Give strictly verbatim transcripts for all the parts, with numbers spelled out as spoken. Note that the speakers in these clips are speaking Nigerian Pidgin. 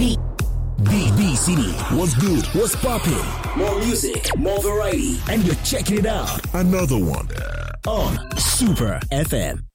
B, B, B City. What's good? What's poppin'? More music, more variety, and you're checking it out. Another one on Super F M.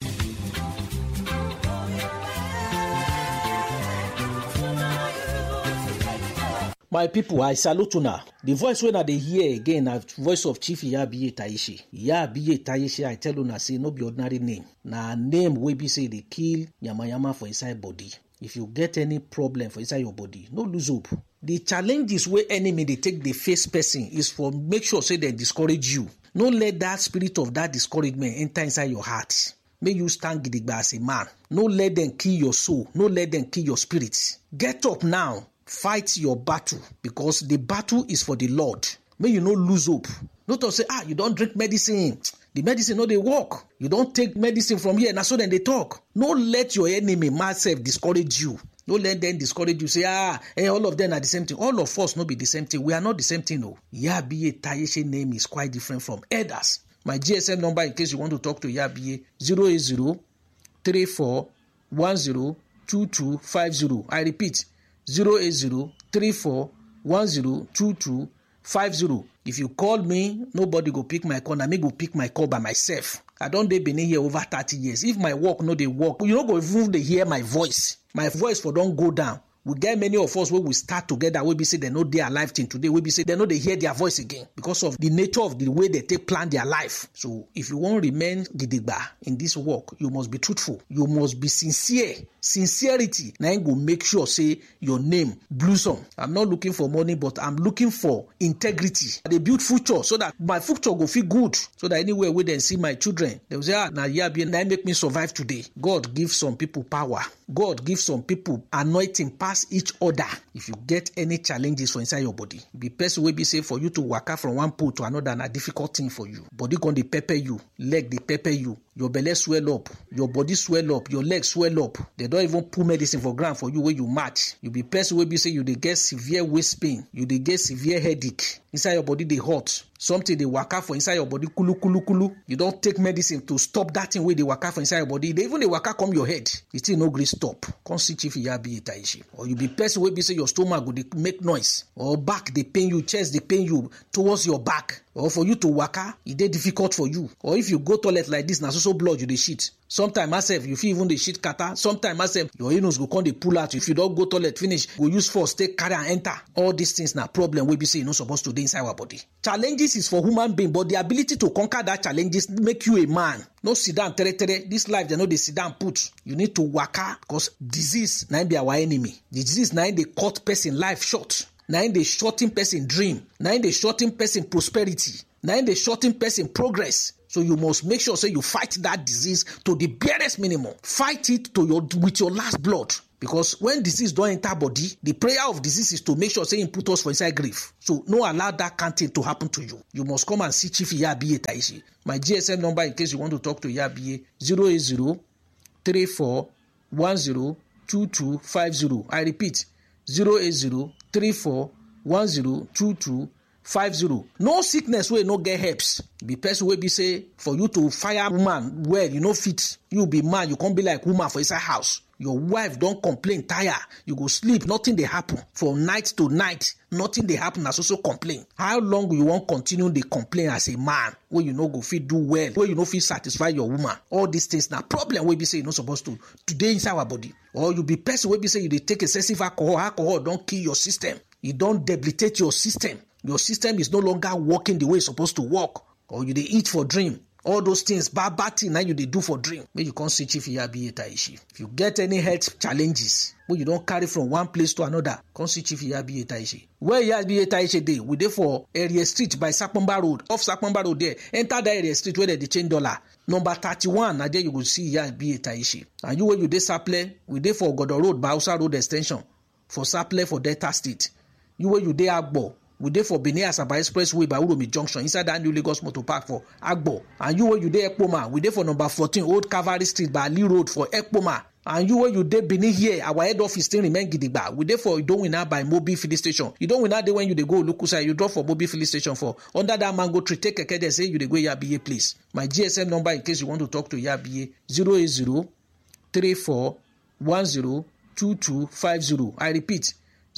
My people, I salute una. The voice when I dey hear again na voice of Chief Iyabiye Taishe. Iyabiye Taishe, I tell una say no be ordinary name. Na name wey be say dey kill yamayama for inside body. If you get any problem for inside your body, no lose hope. The challenges wey enemy dey take dey face person is for make sure say dem discourage you. No let that spirit of that discouragement enter inside your heart. Make you stand gidigba as a man. No let them kill your soul. No let them kill your spirit. Get up now. Fight your battle because the battle is for the Lord. May you no lose hope. Not to say, ah, you don't drink medicine. The medicine no dey work. You don't take medicine from here. Na so then they talk. No let your enemy myself discourage you. No let them discourage you. Say, ah, hey, all of them are the same thing. All of us no be the same thing. We are not the same thing. No. Iyabiye Taishe name is quite different from others. My G S M number in case you want to talk to Iyabiye zero eight zero three four one zero two two five zero. I repeat. zero eight zero three four one zero two two five zero. If you call me, nobody go pick my call. Na me go pick my call by myself. I don dey Benin here over thirty years. If my work no dey work, you no go even dey hear my voice. My voice for don go down. We get many of us wey we start together wey be say they no dey alive till today. Wey be say they no dey hear their voice again because of the nature of the way they take plan their life. So if you wan remain gidigba in this work, you must be truthful. You must be sincere. Sincerity na im go make sure say your name blossom. I'm not looking for money, but I'm looking for integrity. I dey build future so that my future go feel good. So that anywhere where they see my children, they will say, ah, na Iyabiye na make me survive today. God give some people power. God give some people anointing pass each other. If you get any challenges for inside your body, the person will be say for you to waka from one pole to another na difficult thing for you. Body con dey pepper you, leg dey pepper you, your belly swell up, your body swell up, your leg swell up. They don't even put medicine for ground for you where you match. You be person will be say you dey get severe waist pain, you dey get severe headache. Inside your body dey hot. Something dey waka for inside your body kulu kulu kulu. You don't take medicine to stop that thing where dey waka for inside your body. They even dey waka come your head. The thing no gree stop. Come see Chief Iyabiye Taishe. Or you be person wey be say your stomach go dey make noise, or back dey pain you, chest dey pain you towards your back, or for you to waka e dey difficult for you. Or if you go toilet like this, na so so blood you dey shit. Sometimes myself you fit even dey shit kata. Sometimes myself your anus go come dey pull out. If you don't go toilet finish, go use force take carry and enter. All these things na problem wey be say you no supposed to dey inside our body. Challenges is for human being, but the ability to conquer that challenges make you a man. No sit down tere tere. This life they no dey sit down put. You need to waka because disease na be our enemy. The disease na dey cut person life short. Na dey shorten person dream. Na dey shorten person prosperity. Na dey shorten person progress. So you must make sure say you fight that disease to the barest minimum. Fight it to your with your last blood. Because when disease don't enter body, the prayer of disease is to make sure say you put us for inside grief. So no allow that kind thing to happen to you. You must come and see Chief Iyabiye Taishe. My G S M number in case you want to talk to Iyabiye zero eight zero three four one zero two two five zero. I repeat zero eight zero three four one zero two two five zero. No sickness wey no get helps. Be person wey be say for you to fire woman well, you no fit. You be man, you can't be like woman for inside house. Your wife don't complain, tire. You go sleep, nothing dey happen. From night to night, nothing dey happen, as also complain. How long you want continue dey complain as a man where you no go fit do well, where you no fit satisfy your woman? All these things na problem wey be say you no supposed to today inside our body. Or you be person wey be say you dey take excessive alcohol, alcohol don't kill your system. You don't debilitate your system. Your system is no longer working the way it's supposed to work. Or you dey eat for dream. All those things, bad, bad thing now you they do for dream. May you come see Chief Iyabiye Taishe. If you get any health challenges, where you don't carry from one place to another, come see Chief Iyabiye Taishe. Where Iyabiye Taishe dey, we dey for area street by Sapomba Road. Off Sapomba Road there. Enter the area street where they change dollar. Number thirty-one, now there you will see Iyabiye Taishe. And you where you dey Saple, we dey for Godo Road, Bausa Road extension. For Saple for Delta State. You where you dey Agbo. We dey for Benin Asaba Expressway by Uromi Junction inside that new Lagos Motor Park for Agbo. And you where you dey Ekpoma, we dey for number fourteen Old Cavalry Street by Ali Road for Ekpoma. And you where you dey Benin here, our head office still remain gidigba. We dey for Idowina by Mobi Filling Station. You don't win that day when you dey go Olukusa, you drop for Mobi Filling Station for under that mango tree. Take keke there say you dey go Iyabiye place. My G S M number in case you want to talk to Iyabiye zero eight zero three four one zero two two five zero. I repeat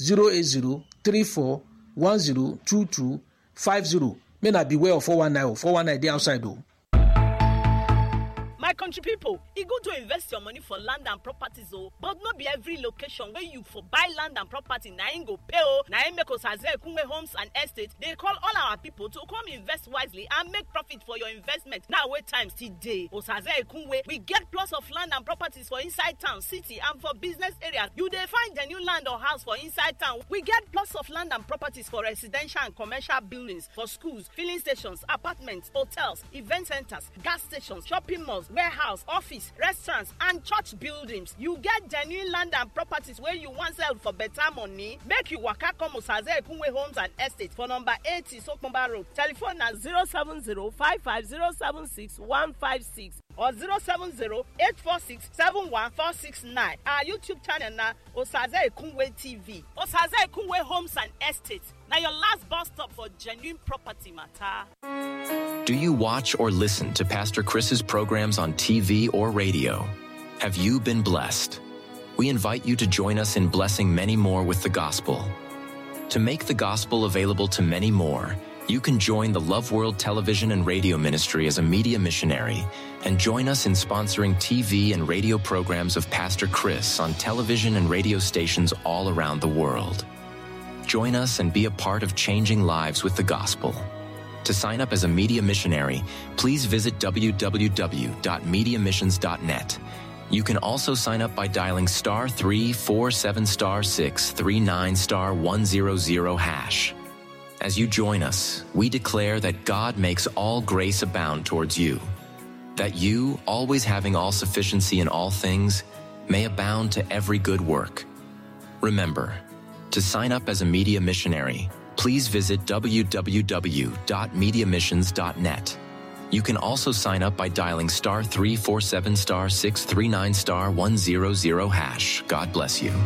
zero eight zero three four one zero two two five zero. May not beware of four one nine or four one nine dey outside though. My country people, e good to invest your money for land and properties oh, but not be every location where you for buy land and property na im go pay oh. Na im make Osaze Ekunwe Homes and Estate they call all our people to come invest wisely and make profit for your investment. Now wait time still dey. Osaze Ekunwe, we get plots of land and properties for inside town, city and for business areas. You dey find the new land or house for inside town. We get plots of land and properties for residential and commercial buildings, for schools, filling stations, apartments, hotels, event centers, gas stations, shopping malls, warehouse, office, restaurants, and church buildings. You get genuine land and properties where you want sell for better money. Make you waka come Osaze Ekunwe Homes and Estates for number eighty Sokomba Road. Telephone na zero seven zero five five zero seven six one five six or zero seven zero eight four six seven one four six nine. Our YouTube channel na Osaze Ekunwe T V. Osaze Ekunwe Homes and Estates. Now your last bus stop for genuine property matter. Do you watch or listen to Pastor Chris's programs on T V or radio? Have you been blessed? We invite you to join us in blessing many more with the gospel. To make the gospel available to many more, you can join the Love World Television and Radio Ministry as a media missionary and join us in sponsoring T V and radio programs of Pastor Chris on television and radio stations all around the world. Join us and be a part of changing lives with the gospel. To sign up as a media missionary, please visit w w w dot media missions dot net. You can also sign up by dialing star three four seven star six three nine star one zero zero hash. As you join us, we declare that God makes all grace abound towards you, that you, always having all sufficiency in all things, may abound to every good work. Remember, to sign up as a media missionary, please visit w w w dot media missions dot net. You can also sign up by dialing star three four seven star six three nine star one zero zero hash. God bless you.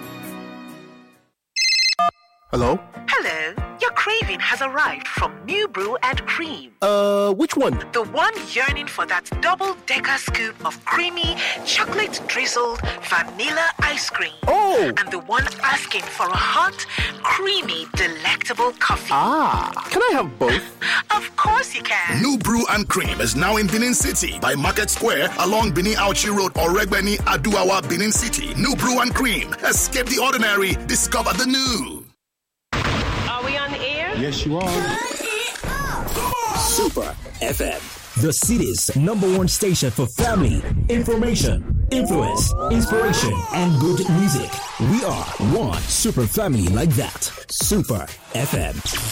Hello? Hello. Your craving has arrived from New Brew and Cream. Uh, which one? The one yearning for that double-decker scoop of creamy, chocolate-drizzled vanilla ice cream. Oh! And the one asking for a hot, creamy, delectable coffee. Ah, can I have both? Of course you can. New Brew and Cream is now in Benin City by Market Square along Benin Auchi Road or Regbeni Aduawa, Benin City. New Brew and Cream. Escape the ordinary. Discover the new. Are we on the air? Yes, you are. Super F M, the city's number one station for family, information, influence, inspiration, and good music. We are one super family like that. Super F M.